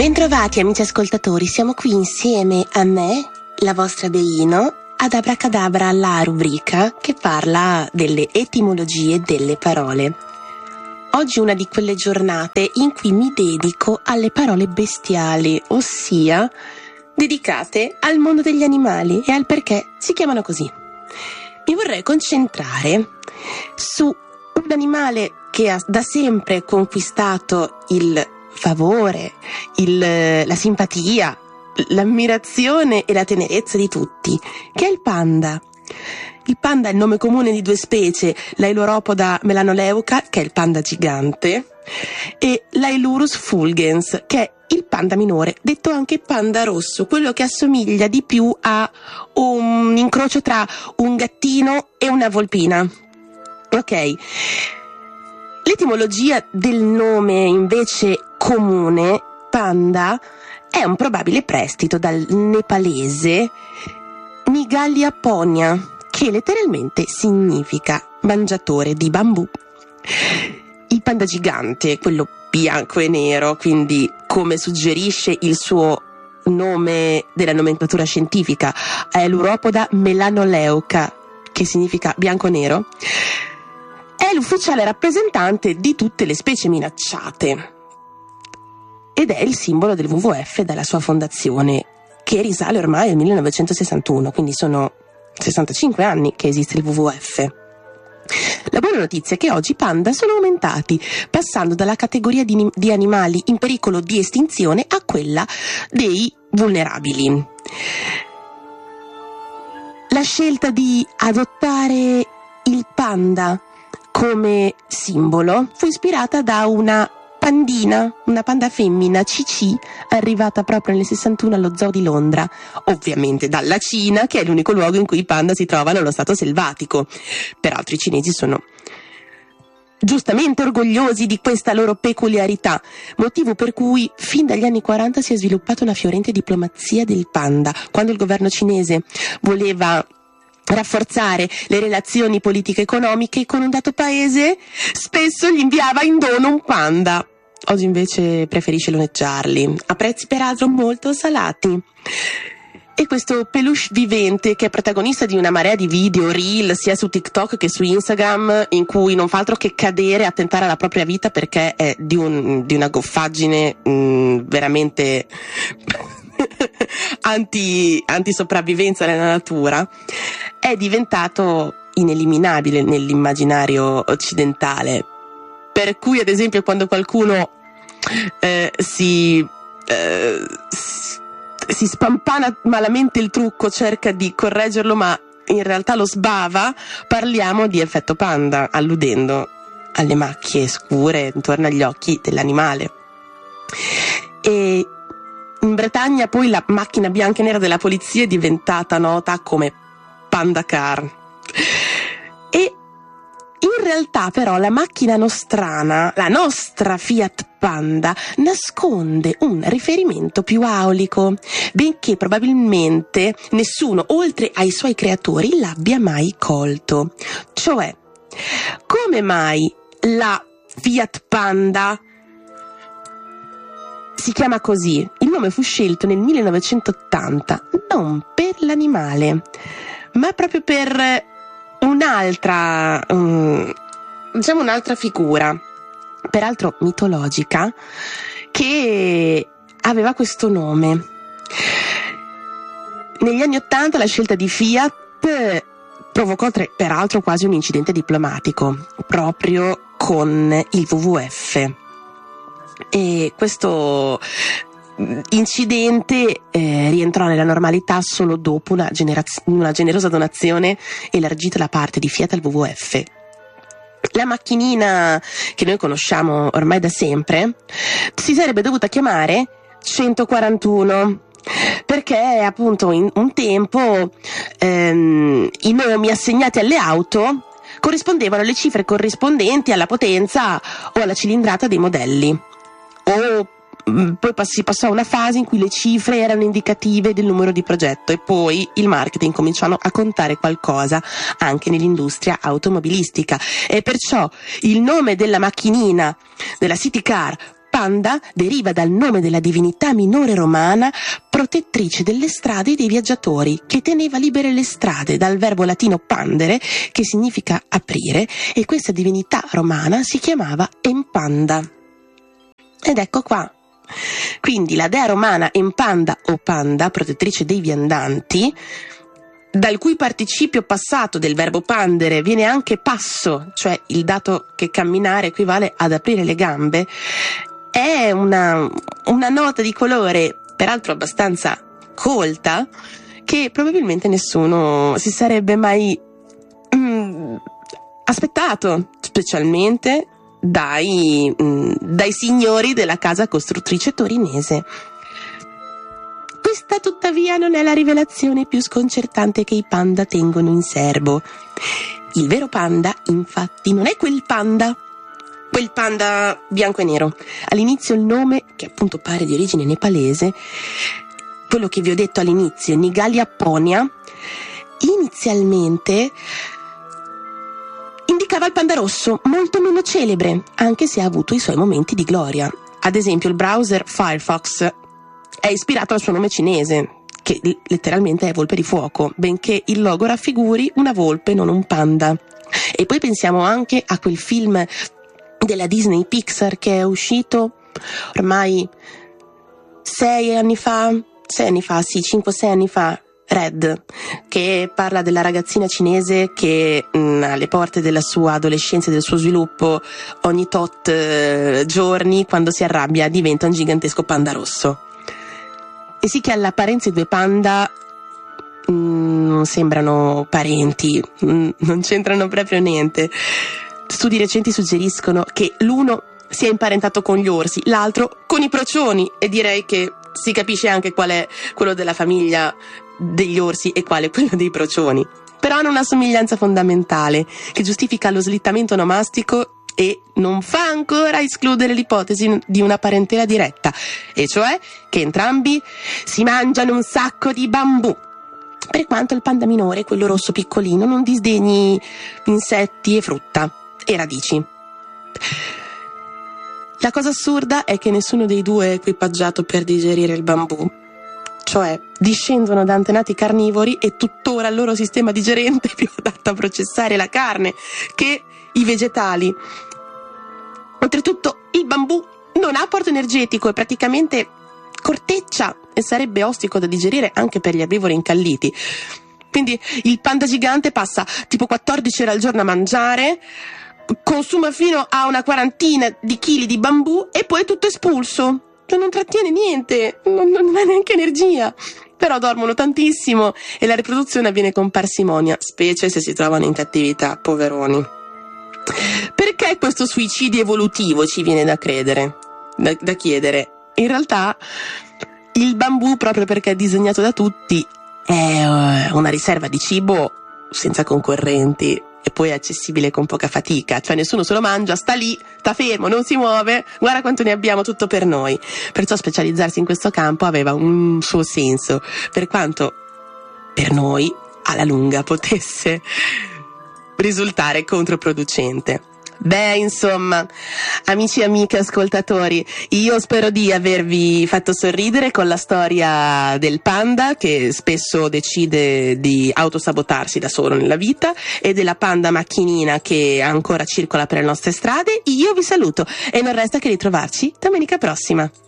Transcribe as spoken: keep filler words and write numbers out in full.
Bentrovati amici ascoltatori, siamo qui insieme a me, la vostra Beino, ad Abracadabra, la rubrica che parla delle etimologie delle parole. Oggi è una di quelle giornate in cui mi dedico alle parole bestiali, ossia dedicate al mondo degli animali e al perché si chiamano così. Mi vorrei concentrare su un animale che ha da sempre conquistato il favore, il, la simpatia, l'ammirazione e la tenerezza di tutti, che è il panda. Il panda è il nome comune di due specie, l'Ailuropoda melanoleuca, che è il panda gigante, e l'Ailurus fulgens, che è il panda minore, detto anche panda rosso, quello che assomiglia di più a un incrocio tra un gattino e una volpina. Ok. L'etimologia del nome invece comune, panda, è un probabile prestito dal nepalese Nigalya ponia, che letteralmente significa mangiatore di bambù. Il panda gigante, quello bianco e nero, quindi come suggerisce il suo nome della nomenclatura scientifica, Ailuropoda melanoleuca, che significa bianco-nero, è l'ufficiale rappresentante di tutte le specie minacciate ed è il simbolo del W W F dalla sua fondazione, che risale ormai al millenovecentosessantuno, quindi sono sessantacinque anni che esiste il W W F. La buona notizia è che oggi i panda sono aumentati, passando dalla categoria di, di animali in pericolo di estinzione a quella dei vulnerabili. La scelta di adottare il panda come simbolo fu ispirata da una pandina, una panda femmina, Cici, arrivata proprio nel sessantuno allo zoo di Londra, ovviamente dalla Cina, che è l'unico luogo in cui i panda si trovano allo stato selvatico. Peraltro i cinesi sono giustamente orgogliosi di questa loro peculiarità, motivo per cui fin dagli anni quaranta si è sviluppata una fiorente diplomazia del panda. Quando il governo cinese voleva rafforzare le relazioni politiche e economiche con un dato paese, spesso gli inviava in dono un panda. Oggi invece preferisce loneggiarli, a prezzi peraltro molto salati. E questo peluche vivente, che è protagonista di una marea di video, reel, sia su TikTok che su Instagram, in cui non fa altro che cadere e attentare alla propria vita perché è di, un, di una goffaggine mh, veramente anti, anti-sopravvivenza nella natura, è diventato ineliminabile nell'immaginario occidentale. Per cui, ad esempio, quando qualcuno eh, si, eh, si spampana malamente il trucco, cerca di correggerlo, ma in realtà lo sbava, parliamo di effetto panda, alludendo alle macchie scure intorno agli occhi dell'animale. E in Bretagna poi la macchina bianca e nera della polizia è diventata nota come Panda Car. E in realtà però la macchina nostrana, la nostra Fiat Panda, nasconde un riferimento più aulico, benché probabilmente nessuno, oltre ai suoi creatori, l'abbia mai colto. Cioè, come mai la Fiat Panda si chiama così? Il nome fu scelto nel millenovecentottanta non per l'animale, ma proprio per un'altra, um, diciamo un'altra figura, peraltro mitologica, che aveva questo nome. Negli anni Ottanta la scelta di Fiat provocò tre, peraltro quasi un incidente diplomatico, proprio con il W W F. E questo incidente eh, rientrò nella normalità solo dopo una, generaz- una generosa donazione elargita da parte di Fiat al W W F. La macchinina che noi conosciamo ormai da sempre si sarebbe dovuta chiamare centoquarantuno, perché appunto in un tempo ehm, i nomi assegnati alle auto corrispondevano alle cifre corrispondenti alla potenza o alla cilindrata dei modelli. O poi si passò a una fase in cui le cifre erano indicative del numero di progetto e poi il marketing cominciò a contare qualcosa anche nell'industria automobilistica, e perciò il nome della macchinina della City Car panda deriva dal nome della divinità minore romana protettrice delle strade e dei viaggiatori, che teneva libere le strade, dal verbo latino pandere, che significa aprire, e questa divinità romana si chiamava Empanda. Ed ecco qua. Quindi la dea romana Empanda o Panda, protettrice dei viandanti, dal cui participio passato del verbo pandere viene anche passo, cioè il dato che camminare equivale ad aprire le gambe, è una, una nota di colore, peraltro abbastanza colta, che probabilmente nessuno si sarebbe mai mm, aspettato, specialmente dai, mm, dai signori della casa costruttrice torinese. Questa tuttavia non è la rivelazione più sconcertante che i panda tengono in serbo. Il vero panda, infatti, non è quel panda, quel panda bianco e nero. All'inizio il nome, che appunto pare di origine nepalese, quello che vi ho detto all'inizio, Nigalia ponia, inizialmente indicava il panda rosso, molto meno celebre, anche se ha avuto i suoi momenti di gloria. Ad esempio il browser Firefox è ispirato al suo nome cinese, che letteralmente è volpe di fuoco, benché il logo raffiguri una volpe, non un panda. E poi pensiamo anche a quel film della Disney Pixar che è uscito ormai sei anni fa, sei anni fa, sì, cinque sei anni fa, Red, che parla della ragazzina cinese che mh, alle porte della sua adolescenza e del suo sviluppo, ogni tot eh, giorni, quando si arrabbia, diventa un gigantesco panda rosso. E sì che all'apparenza i due panda mh, sembrano parenti, mh, non c'entrano proprio niente. Studi recenti suggeriscono che l'uno sia imparentato con gli orsi, l'altro con i procioni, e direi che si capisce anche qual è quello della famiglia degli orsi e quale quello dei procioni. Però hanno una somiglianza fondamentale che giustifica lo slittamento nomastico e non fa ancora escludere l'ipotesi di una parentela diretta, e cioè che entrambi si mangiano un sacco di bambù, per quanto il panda minore, quello rosso piccolino, non disdegni insetti e frutta e radici. La cosa assurda è che nessuno dei due è equipaggiato per digerire il bambù, cioè discendono da antenati carnivori e tuttora il loro sistema digerente è più adatto a processare la carne che i vegetali. Oltretutto il bambù non ha apporto energetico, è praticamente corteccia e sarebbe ostico da digerire anche per gli erbivori incalliti. Quindi il panda gigante passa tipo quattordici ore al giorno a mangiare, consuma fino a una quarantina di chili di bambù e poi è tutto espulso. Cioè non trattiene niente, non, non ha neanche energia. Però dormono tantissimo e la riproduzione avviene con parsimonia, specie se si trovano in cattività, poveroni. Perché questo suicidio evolutivo, ci viene da credere, da, da chiedere? In realtà il bambù, proprio perché è disegnato da tutti, è una riserva di cibo senza concorrenti e poi è accessibile con poca fatica, cioè nessuno se lo mangia, sta lì, sta fermo, non si muove, guarda quanto ne abbiamo, tutto per noi. Perciò specializzarsi in questo campo aveva un suo senso, per quanto per noi alla lunga potesse risultare controproducente. Beh, insomma, amici e amiche ascoltatori, io spero di avervi fatto sorridere con la storia del panda che spesso decide di autosabotarsi da solo nella vita e della panda macchinina che ancora circola per le nostre strade. Io vi saluto e non resta che ritrovarci domenica prossima.